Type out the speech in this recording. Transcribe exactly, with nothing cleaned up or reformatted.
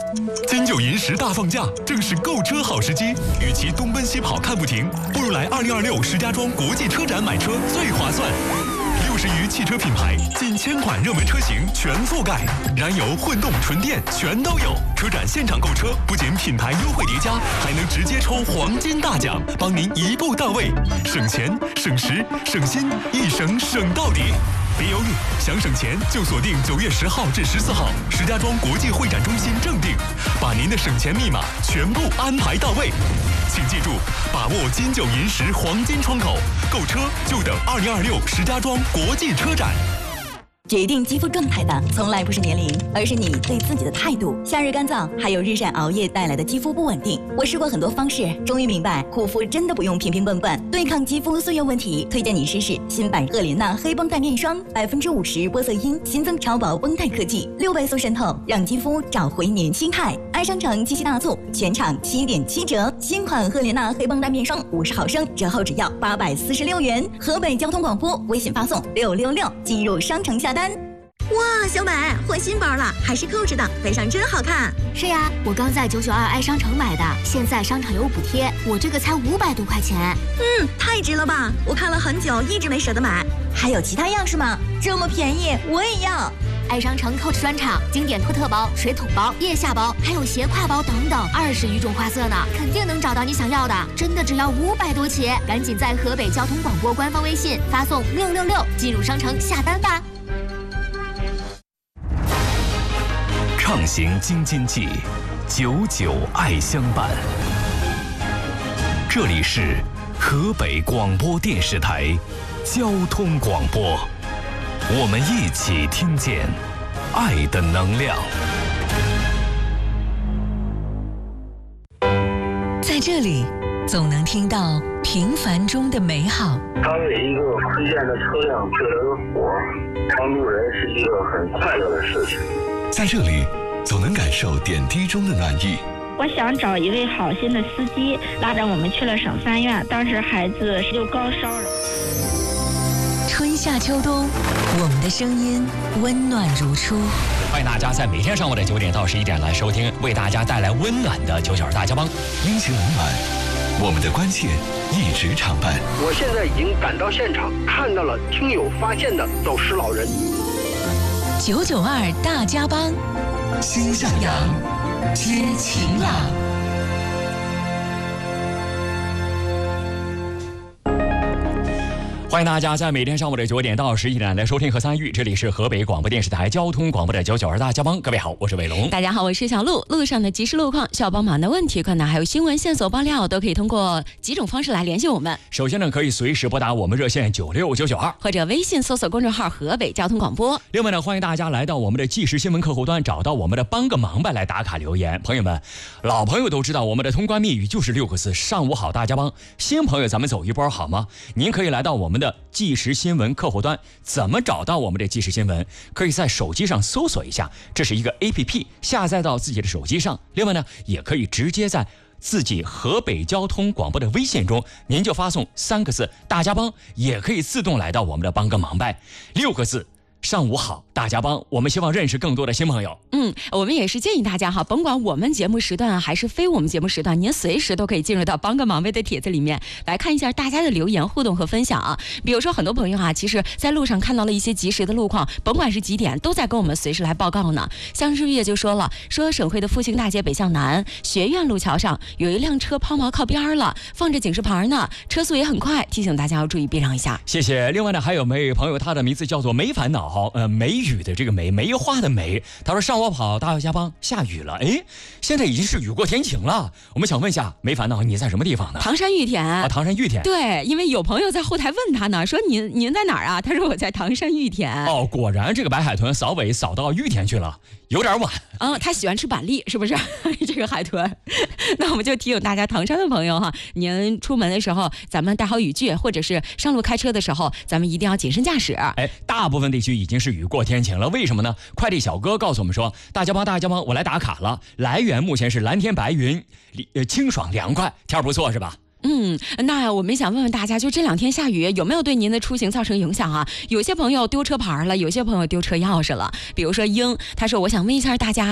金九银十大放假，正是购车好时机。与其东奔西跑看不停，不如来二零二六石家庄国际车展买车最划算。六十余汽车品牌，近千款热门车型全覆盖，燃油、混动、纯电全都有。车展现场购车，不仅品牌优惠叠加，还能直接抽黄金大奖，帮您一步到位，省钱、省时、省心，一省省到底。别犹豫，想省钱就锁定九月十号至十四号石家庄国际会展中心正定，把您的省钱密码全部安排到位。请记住，把握金九银十黄金窗口，购车就等二零二六石家庄国际车展。 决定肌肤状态的从来不是年龄，而是你对自己的态度。夏日干燥，还有日晒熬夜带来的肌肤不稳定。我试过很多方式，终于明白护肤真的不用瓶瓶罐罐。对抗肌肤岁月问题，推荐你试试新版赫莲娜黑绷带面霜，百分之五十玻色因，新增超薄绷带科技，六倍速渗透，让肌肤找回年轻态。爱商城七夕大促，全场七点七折，新款赫莲娜黑绷带面霜五十毫升，折后只要八百四十六元。河北交通广播微信发送六六六进入商城下单。 哇，小买换新包了，还是扣着的，背上真好看。 是呀，我刚在九九二爱商城买的，现在商场有补贴，我这个才五百多块钱。 嗯，太值了吧！我看了很久，一直没舍得买。 还有其他样式吗？这么便宜，我也要。 爱商城 Coach 专场，经典托特包、水桶包、腋下包，还有斜挎包等等，二十余种花色呢，肯定能找到你想要的。真的只要五百多起，赶紧在河北交通广播官方微信发送六六六进入商城下单吧。 畅行京津冀，久久爱相伴。这里是河北广播电视台交通广播，我们一起听见爱的能量。 在这里，总能听到平凡中的美好。 当一个福建的车辆救了个火，帮助人是一个很快乐的事情。 在这里，总能感受点滴中的暖意。 我想找一位好心的司机，拉着我们去了省三院，当时孩子就高烧了。 春夏秋冬，我们的声音温暖如初。 欢迎大家在每天上午的九点到十一点来收听，为大家带来温暖的九九二大家帮， 阴晴冷暖，我们的关切一直常伴。 我现在已经赶到现场，看到了听友发现的走失老人。 九九二大家帮， 心向阳， 接晴朗。 欢迎大家在每天上午的九点到十一点来收听和参与，这里是河北广播电视台交通广播的九九二大家帮。各位好，我是伟龙。 大家好，我是小鹿。路上的即时路况、需要帮忙的问题困难，还有新闻线索爆料，都可以通过几种方式来联系我们。 首先呢，可以随时拨打我们热线九六九九二， 或者微信搜索公众号河北交通广播。 另外呢，欢迎大家来到我们的即时新闻客户端，找到我们的帮个忙吧来打卡留言。朋友们，老朋友都知道我们的通关密语就是六个字：上午好大家帮。新朋友咱们走一波好吗？您可以来到我们的即时新闻客户端，怎么找到我们的即时新闻？可以在手机上搜索一下，这是一个 A P P， 下载到自己的手机上。另外呢，也可以直接在自己河北交通广播的微信中，您就发送三个字大家帮，也可以自动来到我们的帮个忙呗。六个字上午好大家帮，我们希望认识更多的新朋友。 嗯，我们也是建议大家哈，甭管我们节目时段还是非我们节目时段，您随时都可以进入到帮个忙呗的帖子里面来看一下大家的留言互动和分享啊。比如说很多朋友啊，其实在路上看到了一些及时的路况，甭管是几点，都在跟我们随时来报告呢。像日月就说了，说省会的复兴大街北向南学院路桥上有一辆车抛锚靠边了，放着警示牌呢，车速也很快，提醒大家要注意避让一下。 谢谢。另外呢，还有位朋友，他的名字叫做没烦恼。好，呃，梅雨的这个梅，梅花的梅。他说上午跑大家帮，下雨了，哎，现在已经是雨过天晴了。我们想问一下，没烦恼，你在什么地方呢？ 唐山玉田啊，唐山玉田。 对，因为有朋友在后台问他呢，说您您在哪儿啊？他说我在唐山玉田。 哦，果然这个白海豚扫尾扫到玉田去了，有点晚。 嗯，他喜欢吃板栗，是不是？这个海豚。那我们就提醒大家，唐山的朋友哈，您出门的时候，咱们带好雨具，或者是上路开车的时候，咱们一定要谨慎驾驶。 哎，大部分地区已经是雨过天晴了，为什么呢？快递小哥告诉我们说，大家帮大家帮，我来打卡了。来源目前是蓝天白云，呃，清爽凉快，天儿不错是吧？ 嗯，那我们想问问大家，就这两天下雨有没有对您的出行造成影响啊？有些朋友丢车牌了，有些朋友丢车钥匙了。比如说英，他说我想问一下大家。